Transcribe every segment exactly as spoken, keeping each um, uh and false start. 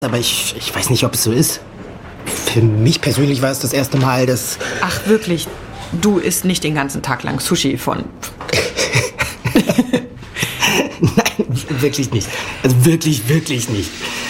Aber ich, ich weiß nicht, ob es so ist. Für mich persönlich war es das erste Mal, dass... Ach, wirklich? Du isst nicht den ganzen Tag lang Sushi von... Nein, wirklich nicht. Also wirklich, wirklich nicht.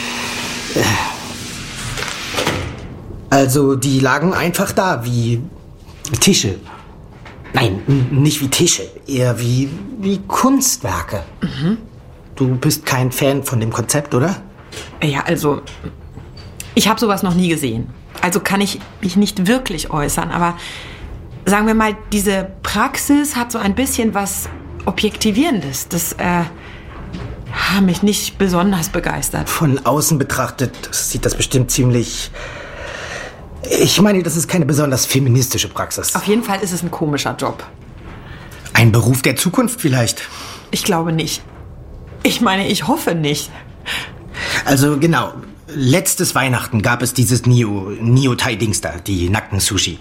Also, die lagen einfach da, wie Tische. Nein, nicht wie Tische, eher wie, wie Kunstwerke. Mhm. Du bist kein Fan von dem Konzept, oder? Ja, also, ich habe sowas noch nie gesehen. Also kann ich mich nicht wirklich äußern, aber sagen wir mal, diese Praxis hat so ein bisschen was Objektivierendes. Das äh, hat mich nicht besonders begeistert. Von außen betrachtet sieht das bestimmt ziemlich... Ich meine, das ist keine besonders feministische Praxis. Auf jeden Fall ist es ein komischer Job. Ein Beruf der Zukunft vielleicht? Ich glaube nicht. Ich meine, ich hoffe nicht. Also genau, letztes Weihnachten gab es dieses Neo, Neo-Thai-Dings da, die nackten Sushi.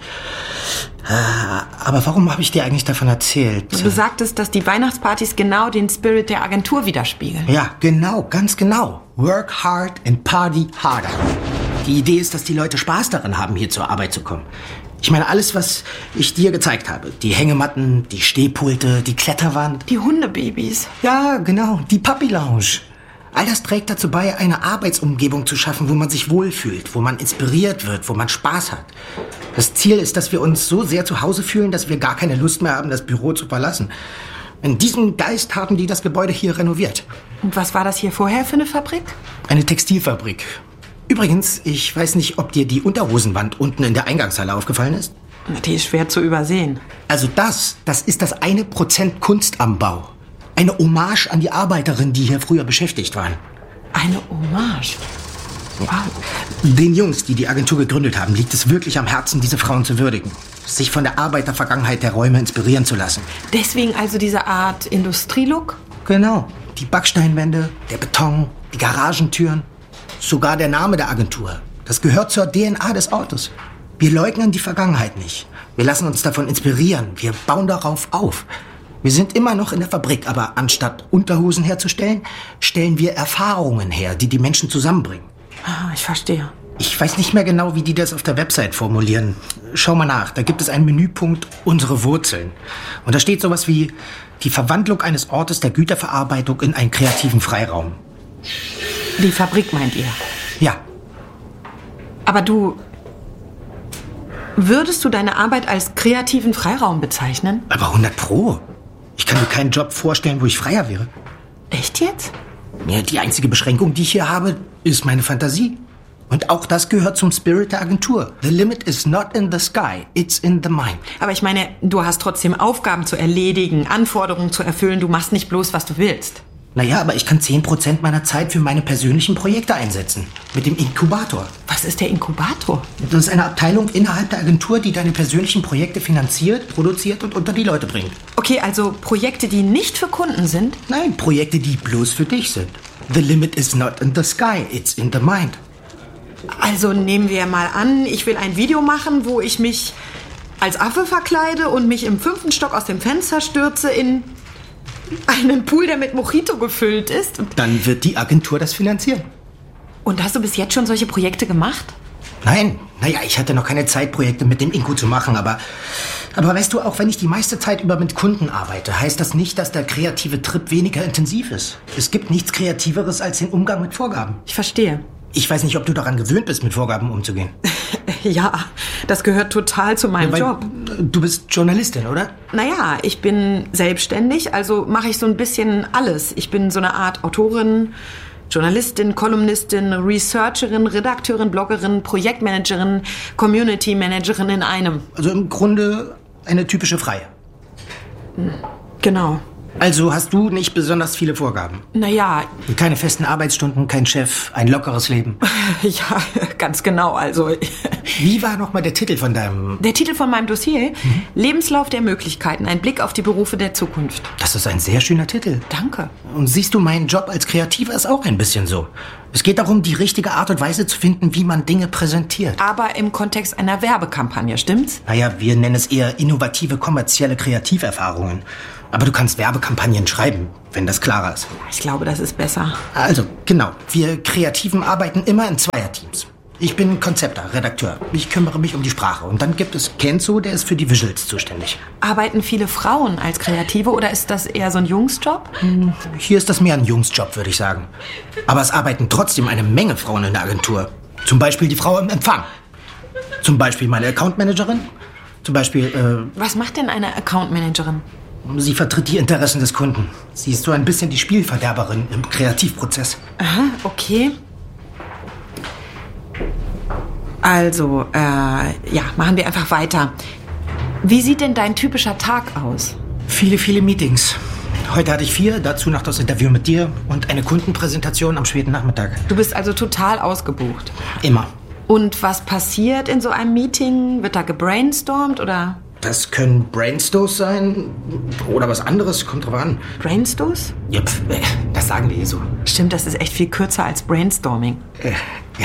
Aber warum habe ich dir eigentlich davon erzählt? Du sagtest, dass die Weihnachtspartys genau den Spirit der Agentur widerspiegeln. Ja, genau, ganz genau. Work hard and party harder. Die Idee ist, dass die Leute Spaß daran haben, hier zur Arbeit zu kommen. Ich meine, alles, was ich dir gezeigt habe. Die Hängematten, die Stehpulte, die Kletterwand. Die Hundebabys. Ja, genau, die Puppy Lounge. All das trägt dazu bei, eine Arbeitsumgebung zu schaffen, wo man sich wohlfühlt, wo man inspiriert wird, wo man Spaß hat. Das Ziel ist, dass wir uns so sehr zu Hause fühlen, dass wir gar keine Lust mehr haben, das Büro zu verlassen. In diesem Geist haben die das Gebäude hier renoviert. Und was war das hier vorher für eine Fabrik? Eine Textilfabrik. Übrigens, ich weiß nicht, ob dir die Unterhosenwand unten in der Eingangshalle aufgefallen ist. Die ist schwer zu übersehen. Also das, das ist das eine Prozent Kunst am Bau. Eine Hommage an die Arbeiterinnen, die hier früher beschäftigt waren. Eine Hommage? Wow. Den Jungs, die die Agentur gegründet haben, liegt es wirklich am Herzen, diese Frauen zu würdigen. Sich von der Arbeitervergangenheit der Räume inspirieren zu lassen. Deswegen also diese Art Industrielook? Genau. Die Backsteinwände, der Beton, die Garagentüren. Sogar der Name der Agentur. Das gehört zur D N A des Ortes. Wir leugnen die Vergangenheit nicht. Wir lassen uns davon inspirieren. Wir bauen darauf auf. Wir sind immer noch in der Fabrik, aber anstatt Unterhosen herzustellen, stellen wir Erfahrungen her, die die Menschen zusammenbringen. Ah, ich verstehe. Ich weiß nicht mehr genau, wie die das auf der Website formulieren. Schau mal nach, da gibt es einen Menüpunkt Unsere Wurzeln. Und da steht sowas wie die Verwandlung eines Ortes der Güterverarbeitung in einen kreativen Freiraum. Die Fabrik meint ihr? Ja. Aber du... Würdest du deine Arbeit als kreativen Freiraum bezeichnen? Aber hundert Pro. Ich kann mir keinen Job vorstellen, wo ich freier wäre. Echt jetzt? Ja, die einzige Beschränkung, die ich hier habe, ist meine Fantasie. Und auch das gehört zum Spirit der Agentur. The limit is not in the sky, it's in the mind. Aber ich meine, du hast trotzdem Aufgaben zu erledigen, Anforderungen zu erfüllen. Du machst nicht bloß, was du willst. Naja, aber ich kann zehn Prozent meiner Zeit für meine persönlichen Projekte einsetzen. Mit dem Inkubator. Was ist der Inkubator? Das ist eine Abteilung innerhalb der Agentur, die deine persönlichen Projekte finanziert, produziert und unter die Leute bringt. Okay, also Projekte, die nicht für Kunden sind? Nein, Projekte, die bloß für dich sind. The limit is not in the sky, it's in the mind. Also nehmen wir mal an, ich will ein Video machen, wo ich mich als Affe verkleide und mich im fünften Stock aus dem Fenster stürze in einen Pool, der mit Mojito gefüllt ist. Dann wird die Agentur das finanzieren. Und hast du bis jetzt schon solche Projekte gemacht? Nein, naja, ich hatte noch keine Zeit, Projekte mit dem Inko zu machen, aber, aber weißt du, auch wenn ich die meiste Zeit über mit Kunden arbeite, heißt das nicht, dass der kreative Trip weniger intensiv ist. Es gibt nichts Kreativeres als den Umgang mit Vorgaben. Ich verstehe. Ich weiß nicht, ob du daran gewöhnt bist, mit Vorgaben umzugehen. Ja, das gehört total zu meinem ja, Job. Du bist Journalistin, oder? Naja, ich bin selbstständig, also mache ich so ein bisschen alles. Ich bin so eine Art Autorin, Journalistin, Kolumnistin, Researcherin, Redakteurin, Bloggerin, Projektmanagerin, Community Managerin in einem. Also im Grunde eine typische Freie. Genau. Also hast du nicht besonders viele Vorgaben? Naja. Keine festen Arbeitsstunden, kein Chef, ein lockeres Leben? Ja, ganz genau. Also Wie war nochmal der Titel von deinem... Der Titel von meinem Dossier? Mhm. Lebenslauf der Möglichkeiten. Ein Blick auf die Berufe der Zukunft. Das ist ein sehr schöner Titel. Danke. Und siehst du, mein Job als Kreativer ist auch ein bisschen so. Es geht darum, die richtige Art und Weise zu finden, wie man Dinge präsentiert. Aber im Kontext einer Werbekampagne, stimmt's? Naja, wir nennen es eher innovative, kommerzielle Kreativerfahrungen. Aber du kannst Werbekampagnen schreiben, wenn das klarer ist. Ich glaube, das ist besser. Also, genau. Wir Kreativen arbeiten immer in Zweierteams. Ich bin Konzepter, Redakteur. Ich kümmere mich um die Sprache. Und dann gibt es Kenzo, der ist für die Visuals zuständig. Arbeiten viele Frauen als Kreative oder ist das eher so ein Jungsjob? Hm, hier ist das mehr ein Jungsjob, würde ich sagen. Aber es arbeiten trotzdem eine Menge Frauen in der Agentur. Zum Beispiel die Frau im Empfang. Zum Beispiel meine Accountmanagerin. Zum Beispiel, äh... Was macht denn eine Accountmanagerin? Sie vertritt die Interessen des Kunden. Sie ist so ein bisschen die Spielverderberin im Kreativprozess. Aha, okay. Also, äh, ja, machen wir einfach weiter. Wie sieht denn dein typischer Tag aus? Viele, viele Meetings. Heute hatte ich vier, dazu noch das Interview mit dir und eine Kundenpräsentation am späten Nachmittag. Du bist also total ausgebucht? Immer. Und was passiert in so einem Meeting? Wird da gebrainstormt oder... Das können Brainstorms sein oder was anderes, kommt drauf an. Brainstorms? Ja, pf, das sagen wir hier so. Stimmt, das ist echt viel kürzer als Brainstorming. Äh, ja.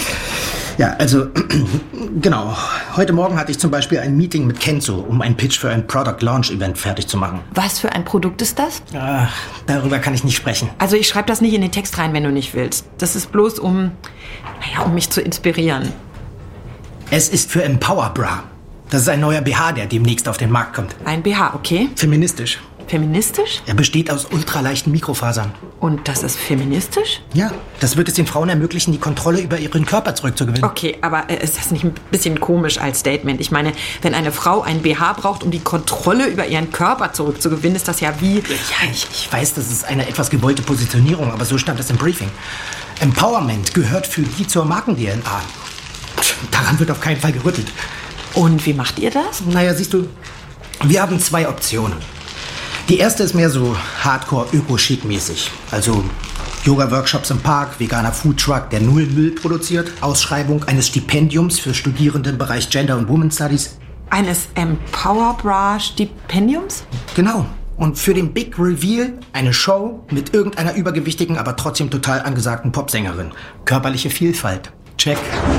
Ja, also, genau. Heute Morgen hatte ich zum Beispiel ein Meeting mit Kenzo, um einen Pitch für ein Product Launch Event fertig zu machen. Was für ein Produkt ist das? Ach, darüber kann ich nicht sprechen. Also ich schreibe das nicht in den Text rein, wenn du nicht willst. Das ist bloß um, naja, um mich zu inspirieren. Es ist für Empower Bra. Das ist ein neuer B H, der demnächst auf den Markt kommt. Ein B H, okay. Feministisch. Feministisch? Er besteht aus ultraleichten Mikrofasern. Und das ist feministisch? Ja, das wird es den Frauen ermöglichen, die Kontrolle über ihren Körper zurückzugewinnen. Okay, aber äh, ist das nicht ein bisschen komisch als Statement? Ich meine, wenn eine Frau ein B H braucht, um die Kontrolle über ihren Körper zurückzugewinnen, ist das ja wie... Ja, ich, ich weiß, das ist eine etwas gewollte Positionierung, aber so stand es im Briefing. Empowerment gehört für die zur Marken-D N A. Daran wird auf keinen Fall gerüttelt. Und wie macht ihr das? Naja, siehst du, wir haben zwei Optionen. Die erste ist mehr so Hardcore-Öko-Chic-mäßig. Also Yoga-Workshops im Park, veganer Foodtruck, der null Müll produziert, Ausschreibung eines Stipendiums für Studierende im Bereich Gender und Women Studies. Eines Empower Bra Stipendiums? Genau. Und für den Big Reveal eine Show mit irgendeiner übergewichtigen, aber trotzdem total angesagten Popsängerin. Körperliche Vielfalt. Check.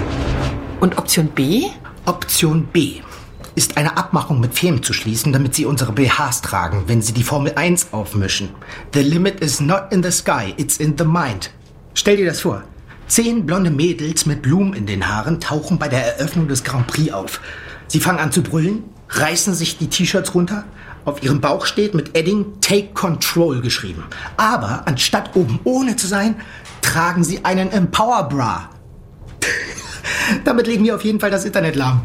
Und Option B? Option B ist eine Abmachung mit Firmen zu schließen, damit sie unsere B Hs tragen, wenn sie die Formel eins aufmischen. The limit is not in the sky, it's in the mind. Stell dir das vor. Zehn blonde Mädels mit Blumen in den Haaren tauchen bei der Eröffnung des Grand Prix auf. Sie fangen an zu brüllen, reißen sich die T-Shirts runter. Auf ihrem Bauch steht mit Edding Take Control geschrieben. Aber anstatt oben ohne zu sein, tragen sie einen Empower Bra. Damit legen wir auf jeden Fall das Internet lahm.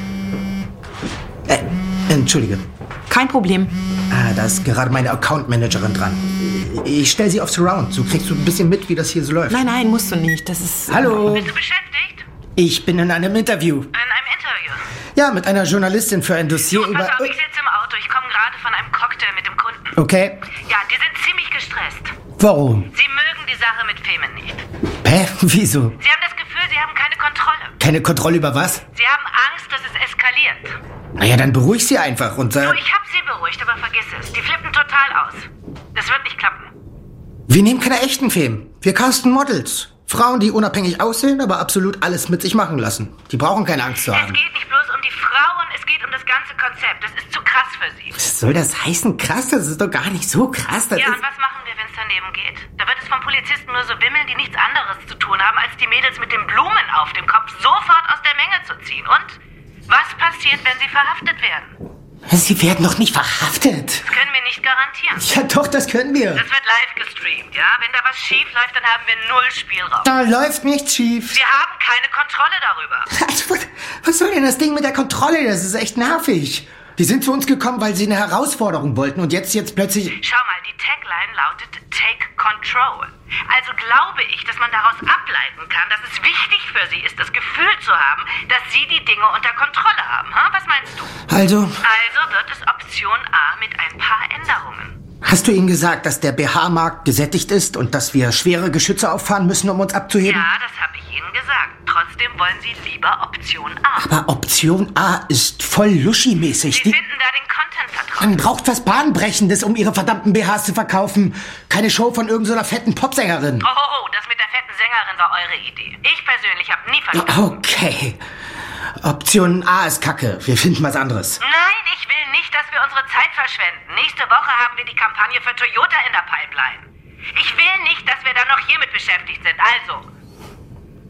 Äh, entschuldige. Kein Problem. Ah, da ist gerade meine Account-Managerin dran. Ich stelle sie auf Surround. So kriegst du ein bisschen mit, wie das hier so läuft. Nein, nein, musst du nicht. Das ist... Hallo. Bist du beschäftigt? Ich bin in einem Interview. In einem Interview? Ja, mit einer Journalistin für ein Dossier Du, über... pass auf, ich sitze im Auto. Ich komme gerade von einem Cocktail mit dem Kunden. Okay. Ja, die sind ziemlich gestresst. Warum? Sie mögen die Sache mit Femen nicht. Hä? Wieso? Sie haben das Gefühl, sie haben keine Kontrolle. Keine Kontrolle über was? Sie haben Angst, dass es eskaliert. Naja, dann beruhig sie einfach und sag... Du, ich habe sie beruhigt, aber vergiss es. Die flippen total aus. Das wird nicht klappen. Wir nehmen keine echten Filme. Wir casten Models. Frauen, die unabhängig aussehen, aber absolut alles mit sich machen lassen. Die brauchen keine Angst zu Es haben. geht nicht bloß um die Frauen, es geht um das ganze Konzept. Das ist zu krass für sie. Was soll das heißen? Krass, das ist doch gar nicht so krass. Das Ja, ist und was machen wir, wenn es daneben geht? Da wird es von Polizisten nur so wimmeln, die nichts anderes zu tun haben, als die Mädels mit den Blumen auf dem Kopf sofort aus der Menge zu ziehen. Und was passiert, wenn sie verhaftet werden? Sie werden doch nicht verhaftet. Das können wir nicht garantieren. Ja doch, das können wir. Das wird live gestreamt, ja? Wenn da was schief läuft, dann haben wir null Spielraum. Da läuft nichts schief. Wir haben keine Kontrolle darüber. Also, was, was soll denn das Ding mit der Kontrolle? Das ist echt nervig. Die sind zu uns gekommen, weil sie eine Herausforderung wollten und jetzt, jetzt plötzlich... Schau mal, die Tagline lautet Take Control. Also glaube ich, dass man daraus ableiten kann, dass es wichtig für sie ist, das Gefühl zu haben, dass sie die Dinge unter Kontrolle haben. Hm? Was meinst du? Also... Also wird es Option A mit ein paar Änderungen. Hast du ihnen gesagt, dass der B H-Markt gesättigt ist und dass wir schwere Geschütze auffahren müssen, um uns abzuheben? Ja, das habe ich Ihnen gesagt. Trotzdem wollen Sie lieber Option A. Aber Option A ist voll Luschi-mäßig. Sie Die finden da den Content vertraut. Man braucht was Bahnbrechendes, um ihre verdammten B Hs zu verkaufen. Keine Show von irgendeiner fetten Popsängerin. Oh, oh, oh, das mit der fetten Sängerin war eure Idee. Ich persönlich habe nie verstanden. Okay. Option A ist Kacke. Wir finden was anderes. Nein, ich will nicht, dass wir unsere Zeit verschwenden. Nächste Woche haben wir die Kampagne für Toyota in der Pipeline. Ich will nicht, dass wir dann noch hiermit beschäftigt sind. Also,